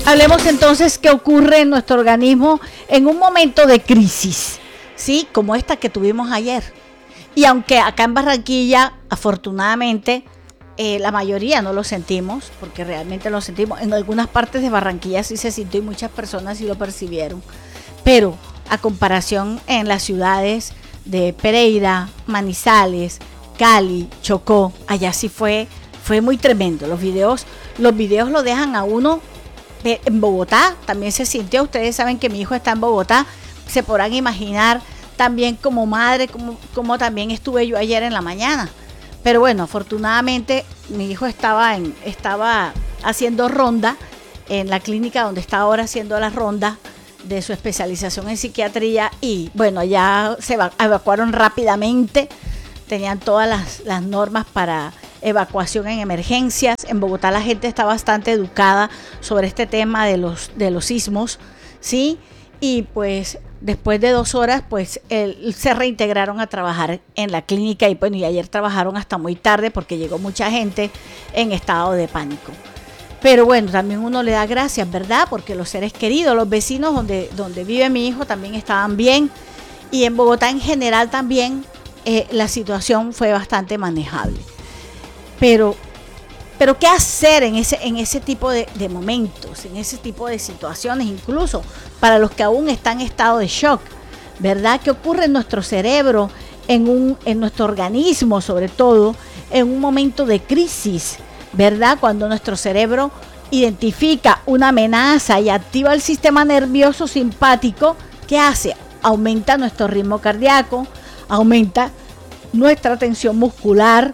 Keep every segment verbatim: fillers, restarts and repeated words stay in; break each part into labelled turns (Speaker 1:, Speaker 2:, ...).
Speaker 1: Hablemos entonces qué ocurre en nuestro organismo en un momento de crisis, ¿sí? Como esta que tuvimos ayer. Y aunque acá en Barranquilla, afortunadamente, eh, la mayoría no lo sentimos, porque realmente lo sentimos. En algunas partes de Barranquilla sí se sintió y muchas personas sí lo percibieron. Pero a comparación en las ciudades de Pereira, Manizales, Cali, Chocó, allá sí fue, fue muy tremendo. Los videos, los videos lo dejan a uno. En Bogotá también se sintió, ustedes saben que mi hijo está en Bogotá, se podrán imaginar también como madre, como, como también estuve yo ayer en la mañana. Pero bueno, afortunadamente mi hijo estaba, en, estaba haciendo ronda en la clínica donde está ahora haciendo las rondas de su especialización en psiquiatría y bueno, ya se evacuaron rápidamente, tenían todas las, las normas para evacuación en emergencias. En Bogotá la gente está bastante educada sobre este tema de los, de los sismos, ¿sí? Y pues después de dos horas pues el, se reintegraron a trabajar en la clínica y bueno, y ayer trabajaron hasta muy tarde porque llegó mucha gente en estado de pánico. Pero bueno, también uno le da gracias, ¿verdad? Porque los seres queridos, los vecinos donde, donde vive mi hijo también estaban bien y en Bogotá en general también eh, la situación fue bastante manejable. Pero, pero ¿qué hacer en ese, en ese tipo de, de momentos, en ese tipo de situaciones, incluso para los que aún están en estado de shock, ¿verdad? ¿Qué ocurre en nuestro cerebro, en, un, en nuestro organismo, sobre todo, en un momento de crisis, ¿verdad? Cuando nuestro cerebro identifica una amenaza y activa el sistema nervioso simpático, ¿qué hace? Aumenta nuestro ritmo cardíaco, aumenta nuestra tensión muscular,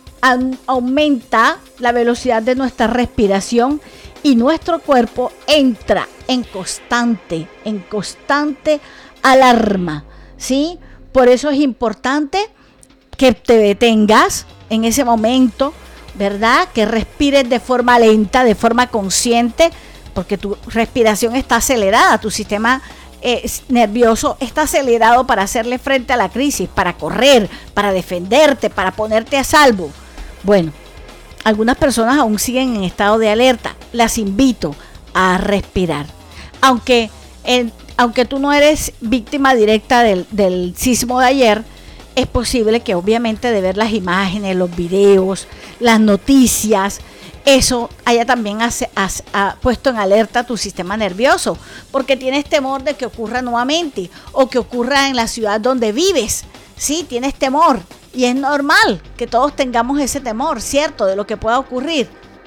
Speaker 1: aumenta la velocidad de nuestra respiración y nuestro cuerpo entra en constante, en constante alarma, ¿sí? Por eso es importante que te detengas en ese momento, ¿verdad? Que respires de forma lenta, de forma consciente, porque tu respiración está acelerada, tu sistema eh, nervioso está acelerado para hacerle frente a la crisis, para correr, para defenderte, para ponerte a salvo. Bueno, algunas personas aún siguen en estado de alerta. Las invito a respirar. Aunque, el, aunque tú no eres víctima directa del, del sismo de ayer, es posible que obviamente de ver las imágenes, los videos, las noticias, eso haya también hace, has, ha puesto en alerta tu sistema nervioso, porque tienes temor de que ocurra nuevamente o que ocurra en la ciudad donde vives. Sí, tienes temor. Y es normal que todos tengamos ese temor, ¿cierto? De lo que pueda ocurrir.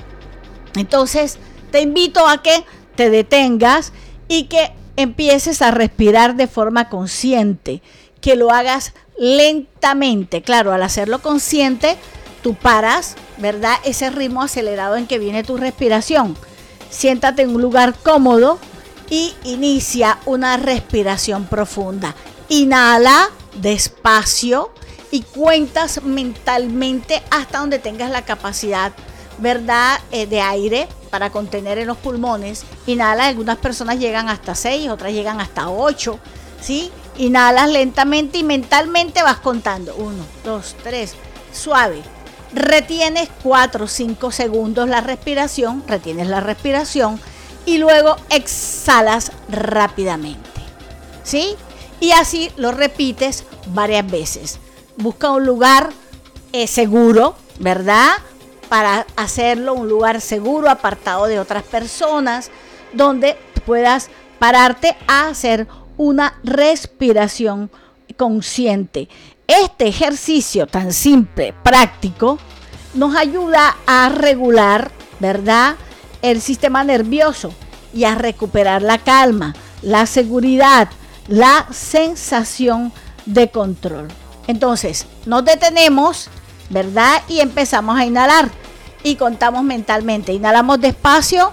Speaker 1: Entonces, te invito a que te detengas y que empieces a respirar de forma consciente, que lo hagas lentamente. Claro, al hacerlo consciente, tú paras, ¿verdad? Ese ritmo acelerado en que viene tu respiración. Siéntate en un lugar cómodo y inicia una respiración profunda. Inhala despacio y cuentas mentalmente hasta donde tengas la capacidad, ¿verdad? Eh, de aire para contener en los pulmones. Inhala, algunas personas llegan hasta seis, otras llegan hasta ocho, ¿sí? Inhalas lentamente y mentalmente vas contando. uno, dos, tres, suave. Retienes cuatro o cinco segundos la respiración, retienes la respiración y luego exhalas rápidamente, ¿sí? Y así lo repites varias veces. Busca un lugar eh, seguro, ¿verdad? Para hacerlo, un lugar seguro, apartado de otras personas, donde puedas pararte a hacer una respiración consciente. Este ejercicio tan simple, práctico, nos ayuda a regular, ¿verdad?, el sistema nervioso y a recuperar la calma, la seguridad, la sensación de control. Entonces, nos detenemos, ¿verdad? Y empezamos a inhalar y contamos mentalmente. Inhalamos despacio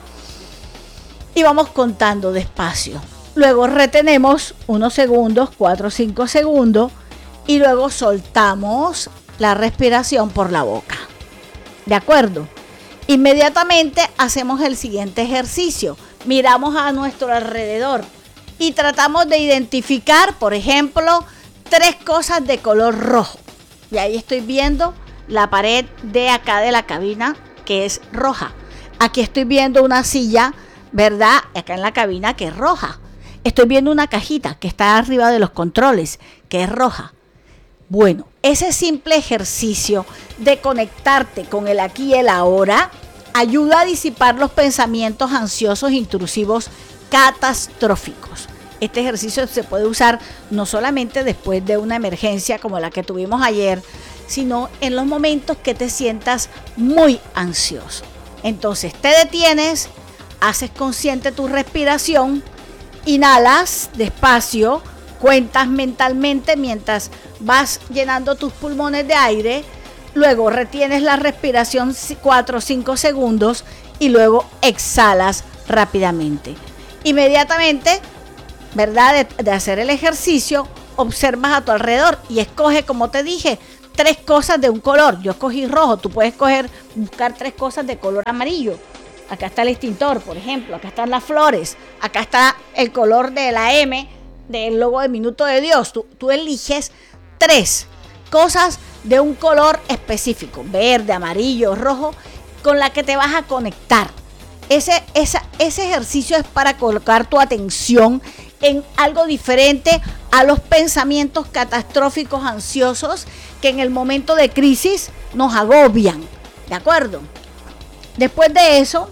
Speaker 1: y vamos contando despacio. Luego retenemos unos segundos, cuatro o cinco segundos, y luego soltamos la respiración por la boca. ¿De acuerdo? Inmediatamente hacemos el siguiente ejercicio. Miramos a nuestro alrededor y tratamos de identificar, por ejemplo, tres cosas de color rojo. Y ahí estoy viendo la pared de acá de la cabina, que es roja. Aquí estoy viendo una silla ¿verdad? Acá en la cabina que es roja. Estoy viendo una cajita que está arriba de los controles, que es roja. Bueno, ese simple ejercicio de conectarte con el aquí y el ahora ayuda a disipar los pensamientos ansiosos intrusivos catastróficos. Este ejercicio se puede usar no solamente después de una emergencia como la que tuvimos ayer, sino en los momentos que te sientas muy ansioso. Entonces te detienes, haces consciente tu respiración, inhalas despacio, cuentas mentalmente mientras vas llenando tus pulmones de aire, luego retienes la respiración cuatro o cinco segundos y luego exhalas rápidamente. Inmediatamente, ¿verdad? De, de hacer el ejercicio, observas a tu alrededor y escoge, como te dije, tres cosas de un color. Yo escogí rojo, tú puedes escoger, buscar tres cosas de color amarillo. Acá está el extintor, por ejemplo, acá están las flores, acá está el color de la M del logo de Minuto de Dios. Tú, tú eliges tres cosas de un color específico, verde, amarillo, rojo, con la que te vas a conectar. Ese, esa, ese ejercicio es para colocar tu atención en algo diferente a los pensamientos catastróficos ansiosos que en el momento de crisis nos agobian, ¿de acuerdo? Después de eso,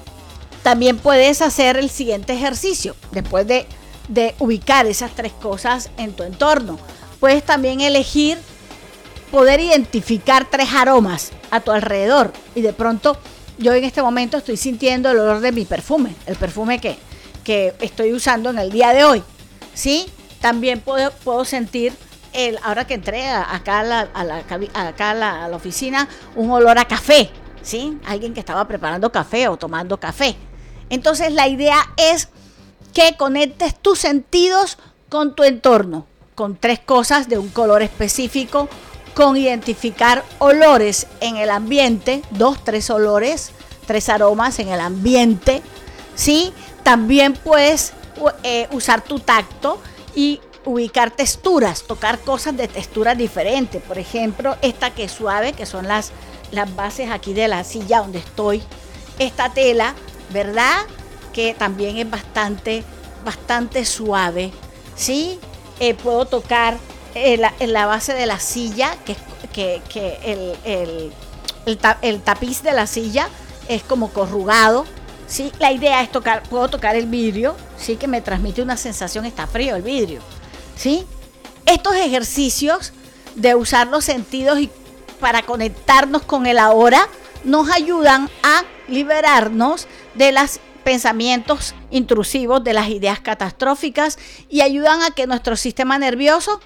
Speaker 1: también puedes hacer el siguiente ejercicio, después de, de ubicar esas tres cosas en tu entorno. Puedes también elegir poder identificar tres aromas a tu alrededor y de pronto yo en este momento estoy sintiendo el olor de mi perfume, el perfume que, que estoy usando en el día de hoy, ¿sí? También puedo, puedo sentir, el, ahora que entré acá, a la, a la, acá a, la, a la oficina, un olor a café, ¿sí? Alguien que estaba preparando café o tomando café. Entonces la idea es que conectes tus sentidos con tu entorno, con tres cosas de un color específico, con identificar olores en el ambiente, dos, tres olores, tres aromas en el ambiente, ¿sí? También puedes eh, usar tu tacto y ubicar texturas, tocar cosas de texturas diferentes. Por ejemplo, esta que es suave, que son las, las bases aquí de la silla donde estoy. Esta tela, ¿verdad? Que también es bastante, bastante suave, ¿sí? Eh, puedo tocar en la, en la base de la silla, que, que, que el, el, el, ta, el tapiz de la silla es como corrugado, ¿sí? La idea es tocar, puedo tocar el vidrio, ¿sí? Que me transmite una sensación, está frío el vidrio, ¿sí? Estos ejercicios de usar los sentidos y para conectarnos con el ahora nos ayudan a liberarnos de los pensamientos intrusivos, de las ideas catastróficas y ayudan a que nuestro sistema nervioso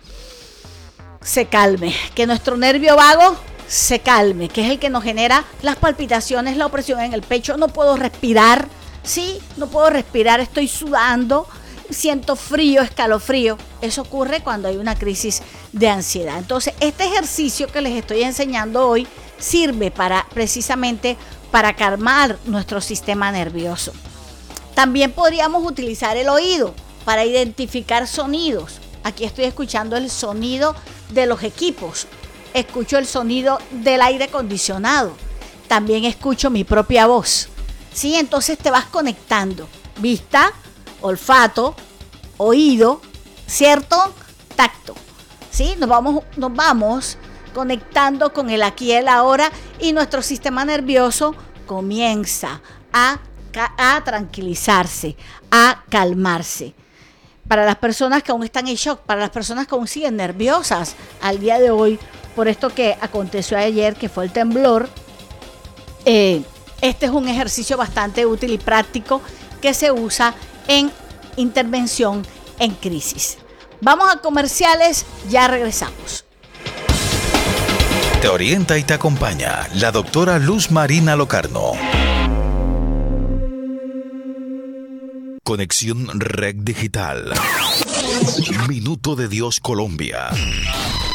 Speaker 1: se calme, que nuestro nervio vago se calme, que es el que nos genera las palpitaciones, la opresión en el pecho. No puedo respirar, sí, no puedo respirar, estoy sudando, siento frío, escalofrío. Eso ocurre cuando hay una crisis de ansiedad. Entonces, este ejercicio que les estoy enseñando hoy sirve para precisamente para calmar nuestro sistema nervioso. También podríamos utilizar el oído para identificar sonidos. Aquí estoy escuchando el sonido de los equipos, escucho el sonido del aire acondicionado, también escucho mi propia voz, ¿sí? Entonces te vas conectando, vista, olfato, oído, ¿cierto? Tacto, ¿sí? Nos vamos, nos vamos conectando con el aquí y el ahora y nuestro sistema nervioso comienza a, a tranquilizarse, a calmarse. Para las personas que aún están en shock, para las personas que aún siguen nerviosas al día de hoy, por esto que aconteció ayer, que fue el temblor, eh, este es un ejercicio bastante útil y práctico que se usa en intervención en crisis. Vamos a comerciales, ya regresamos.
Speaker 2: Te orienta y te acompaña la doctora Luz Marina Locarno. Conexión Red Digital. Minuto de Dios Colombia.